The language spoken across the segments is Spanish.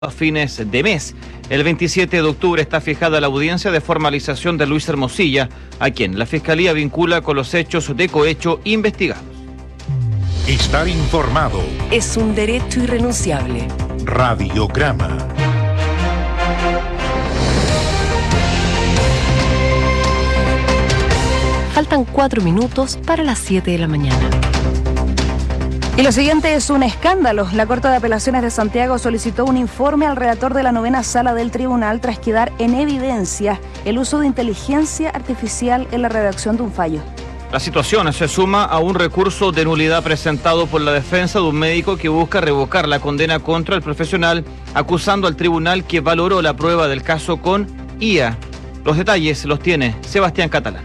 a fines de mes. El 27 de octubre está fijada la audiencia de formalización de Luis Hermosilla, a quien la Fiscalía vincula con los hechos de cohecho investigados. Estar informado es un derecho irrenunciable. Radiograma. Faltan 4 minutos para las 7 de la mañana. Y lo siguiente es un escándalo. La Corte de Apelaciones de Santiago solicitó un informe al relator de la 9ª Sala del Tribunal tras quedar en evidencia el uso de inteligencia artificial en la redacción de un fallo. La situación se suma a un recurso de nulidad presentado por la defensa de un médico que busca revocar la condena contra el profesional, acusando al tribunal que valoró la prueba del caso con IA. Los detalles los tiene Sebastián Catalán.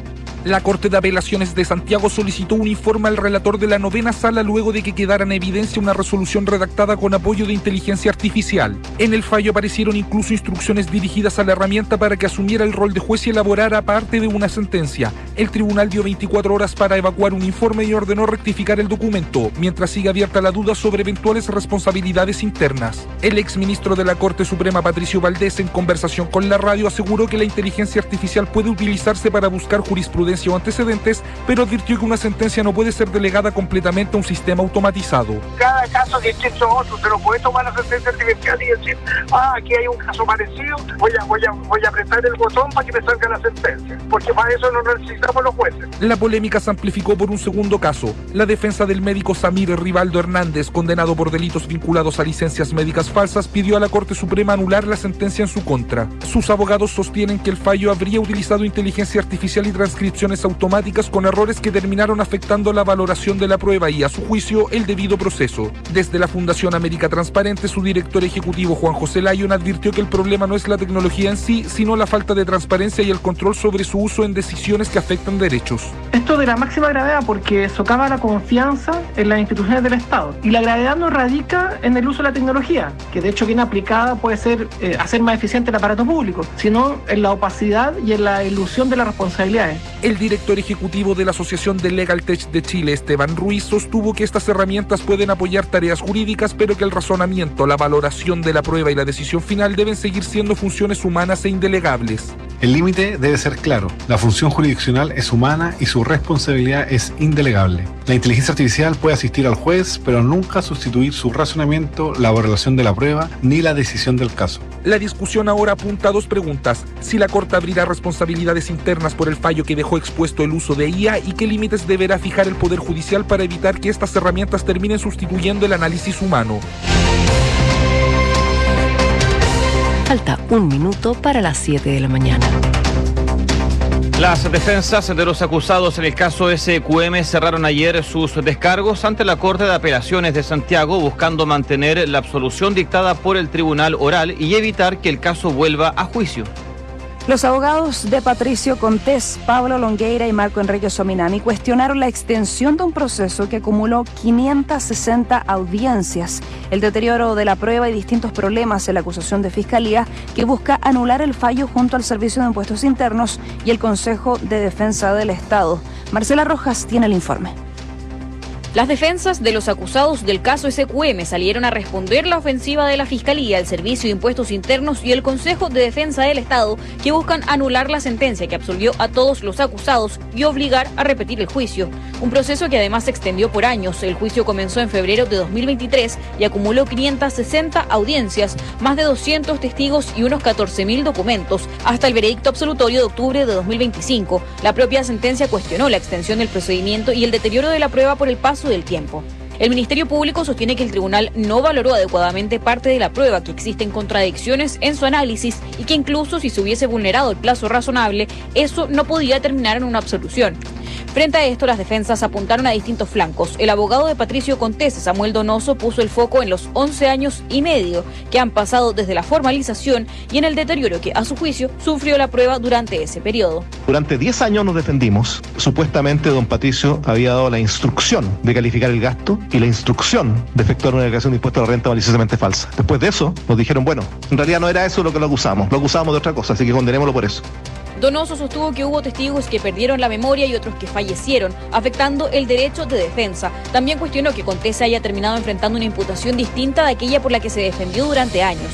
La Corte de Apelaciones de Santiago solicitó un informe al relator de la 9ª Sala luego de que quedara en evidencia una resolución redactada con apoyo de inteligencia artificial. En el fallo aparecieron incluso instrucciones dirigidas a la herramienta para que asumiera el rol de juez y elaborara parte de una sentencia. El tribunal dio 24 horas para evacuar un informe y ordenó rectificar el documento, mientras sigue abierta la duda sobre eventuales responsabilidades internas. El exministro de la Corte Suprema, Patricio Valdés, en conversación con la radio, aseguró que la inteligencia artificial puede utilizarse para buscar jurisprudencia o antecedentes, pero advirtió que una sentencia no puede ser delegada completamente a un sistema automatizado. Cada caso que existe otro, se lo puede tomar la sentencia artificial y decir, aquí hay un caso parecido, voy a apretar el botón para que me salga la sentencia, porque para eso no necesitamos los jueces. La polémica se amplificó por un segundo caso. La defensa del médico Samir Rivaldo Hernández, condenado por delitos vinculados a licencias médicas falsas, pidió a la Corte Suprema anular la sentencia en su contra. Sus abogados sostienen que el fallo habría utilizado inteligencia artificial y transcripciones automáticas con errores que terminaron afectando la valoración de la prueba y, a su juicio, el debido proceso. Desde la Fundación América Transparente, su director ejecutivo Juan José Lyon advirtió que el problema no es la tecnología en sí, sino la falta de transparencia y el control sobre su uso en decisiones que afectan derechos. Esto es de la máxima gravedad porque socava la confianza en las instituciones del Estado. Y la gravedad no radica en el uso de la tecnología, que de hecho bien aplicada puede ser hacer más eficiente el aparato público, sino en la opacidad y en la ilusión de las responsabilidades. El director ejecutivo de la Asociación de Legal Tech de Chile, Esteban Ruiz, sostuvo que estas herramientas pueden apoyar tareas jurídicas, pero que el razonamiento, la valoración de la prueba y la decisión final deben seguir siendo funciones humanas e indelegables. El límite debe ser claro. La función jurisdiccional es humana y su responsabilidad es indelegable. La inteligencia artificial puede asistir al juez, pero nunca sustituir su razonamiento, la valoración de la prueba ni la decisión del caso. La discusión ahora apunta a dos preguntas: si la Corte abrirá responsabilidades internas por el fallo que dejó expuesto el uso de IA y qué límites deberá fijar el Poder Judicial para evitar que estas herramientas terminen sustituyendo el análisis humano. Falta 1 minuto para las 7 de la mañana. Las defensas de los acusados en el caso SQM cerraron ayer sus descargos ante la Corte de Apelaciones de Santiago, buscando mantener la absolución dictada por el Tribunal Oral y evitar que el caso vuelva a juicio. Los abogados de Patricio Contés, Pablo Longueira y Marco Enrique Sominami cuestionaron la extensión de un proceso que acumuló 560 audiencias, el deterioro de la prueba y distintos problemas en la acusación de Fiscalía que busca anular el fallo junto al Servicio de Impuestos Internos y el Consejo de Defensa del Estado. Marcela Rojas tiene el informe. Las defensas de los acusados del caso SQM salieron a responder la ofensiva de la Fiscalía, el Servicio de Impuestos Internos y el Consejo de Defensa del Estado, que buscan anular la sentencia que absolvió a todos los acusados y obligar a repetir el juicio. Un proceso que además se extendió por años. El juicio comenzó en febrero de 2023 y acumuló 560 audiencias, más de 200 testigos y unos 14.000 documentos, hasta el veredicto absolutorio de octubre de 2025. La propia sentencia cuestionó la extensión del procedimiento y el deterioro de la prueba por el paso del tiempo. El Ministerio Público sostiene que el tribunal no valoró adecuadamente parte de la prueba, que existen contradicciones en su análisis y que incluso si se hubiese vulnerado el plazo razonable, eso no podía terminar en una absolución. Frente a esto, las defensas apuntaron a distintos flancos. El abogado de Patricio Contés, Samuel Donoso, puso el foco en los 11 años y medio que han pasado desde la formalización y en el deterioro que, a su juicio, sufrió la prueba durante ese periodo. Durante 10 años nos defendimos. Supuestamente don Patricio había dado la instrucción de calificar el gasto y la instrucción de efectuar una declaración de impuesto a la renta maliciosamente falsa. Después de eso, nos dijeron, bueno, en realidad no era eso lo que lo acusamos de otra cosa, así que condenémoslo por eso. Donoso sostuvo que hubo testigos que perdieron la memoria y otros que fallecieron, afectando el derecho de defensa. También cuestionó que Contés haya terminado enfrentando una imputación distinta de aquella por la que se defendió durante años.